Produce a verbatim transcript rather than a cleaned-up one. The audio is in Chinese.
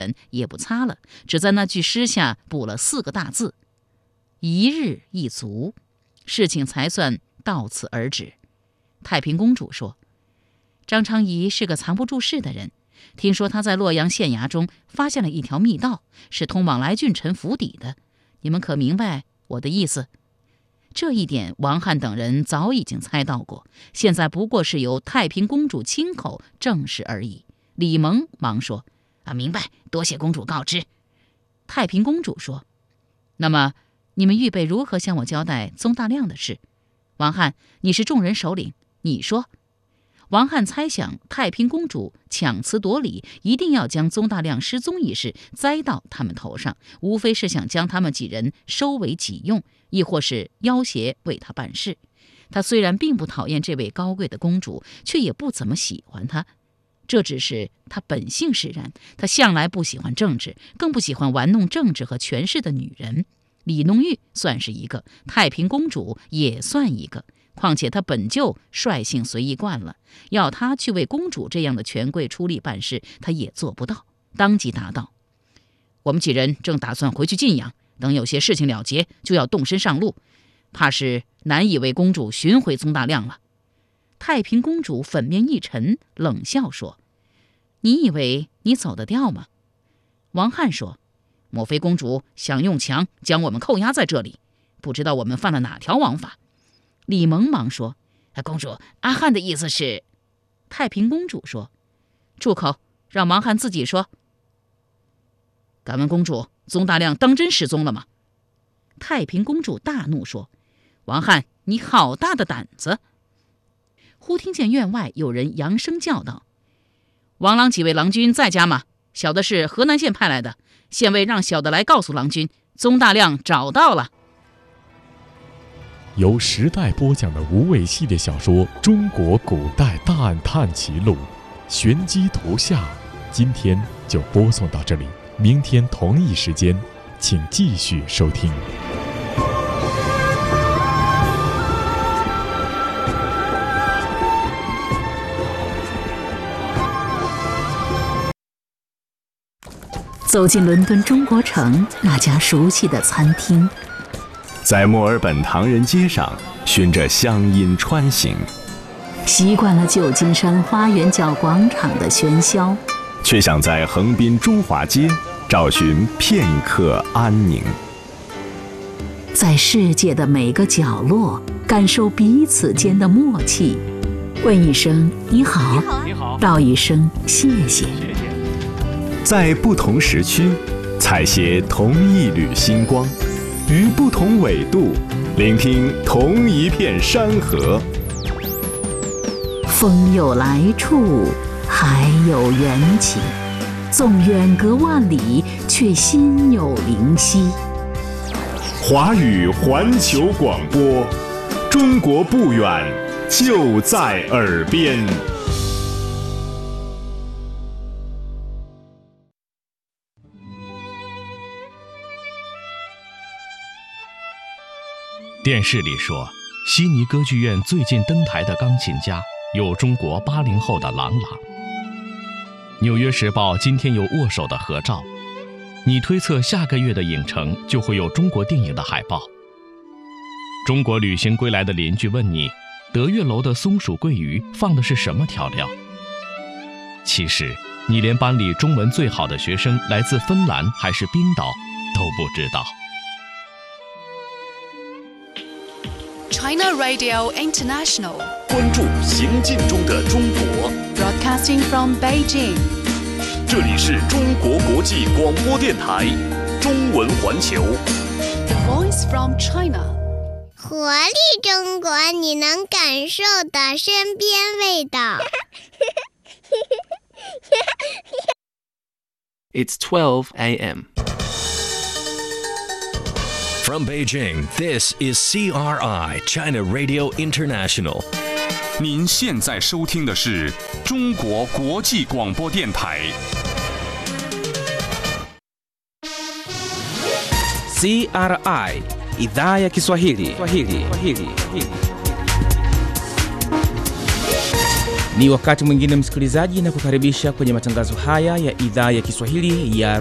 也不擦了，只在那句诗下补了四个大字：一日一足，事情才算到此而止。太平公主说，张昌仪是个藏不住事的人，听说他在洛阳县衙中发现了一条密道，是通往来俊臣府邸的，你们可明白我的意思？这一点王翰等人早已经猜到过，现在不过是由太平公主亲口证实而已。李蒙忙说，啊，明白，多谢公主告知。太平公主说，那么你们预备如何向我交代宗大亮的事？王翰，你是众人首领，你说。王翰猜想太平公主强词夺理，一定要将宗大亮失踪一事栽到他们头上，无非是想将他们几人收为己用，亦或是要挟为他办事。他虽然并不讨厌这位高贵的公主，却也不怎么喜欢她，这只是他本性使然。他向来不喜欢政治，更不喜欢玩弄政治和权势的女人。李浓玉算是一个，太平公主也算一个，况且他本就率性随意惯了，要他去为公主这样的权贵出力办事，他也做不到。当即答道，我们几人正打算回去晋阳，等有些事情了结，就要动身上路，怕是难以为公主寻回宗大亮了。太平公主粉面一沉，冷笑说，你以为你走得掉吗？王翰说，莫非公主想用强将我们扣押在这里？不知道我们犯了哪条王法？李蒙忙说，公主，阿翰的意思是……太平公主说，住口，让王翰自己说。敢问公主，宗大亮当真失踪了吗？太平公主大怒说，王翰，你好大的胆子！忽听见院外有人扬声叫道，王郎几位郎君在家吗？小的是河南县派来的，县尉让小的来告诉郎君，宗大亮找到了。 由时代播讲的无尾系列小说《中国古代大案探奇录》，玄机图下，今天就播送到这里，明天同一时间，请继续收听。 走进伦敦中国城那家熟悉的餐厅， 在墨尔本唐人街上循着乡音穿行， 习惯了旧金山花园角广场的喧嚣， 却想在横滨中华街找寻片刻安宁。 在世界的每个角落感受彼此间的默契，问一声你好， 你好， 道一声谢谢。 在不同时区采撷同一缕星光，于不同纬度聆听同一片山河。 风有来处，海有缘起，纵远隔万里，却心有灵犀。 华语环球广播，中国不远，就在耳边。 电视里说，悉尼歌剧院最近登台的钢琴家有中国八零后的郎朗。纽约时报今天有握手的合照，你推测下个月的影城就会有中国电影的海报。中国旅行归来的邻居问你，德月楼的松鼠桂鱼放的是什么调料？其实你连班里中文最好的学生来自芬兰还是冰岛都不知道。 China Radio International， 关注行进中的中国。 Broadcasting from Beijing， 这里是中国国际广播电台中文环球。 The Voice from China， 活力中国，你能感受的身边味道。 It's twelve a m From Beijing, this is C R I China Radio International. 您现在收听的是中国国际广播电台。 C R I Idhaa ya Kiswahili. Swahili. Swahili. Ni wakati mwingine msikilizaji, na kukaribisha kwenye matangazo haya ya idhaa ya Kiswahili ya